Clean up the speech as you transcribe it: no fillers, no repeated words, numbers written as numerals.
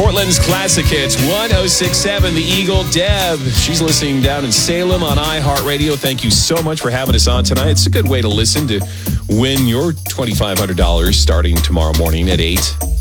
Portland's classic hits, 106.7, The Eagle. Deb, she's listening down in Salem on iHeartRadio. Thank you so much for having us on tonight. It's a good way to listen to win your $2,500 starting tomorrow morning at 8.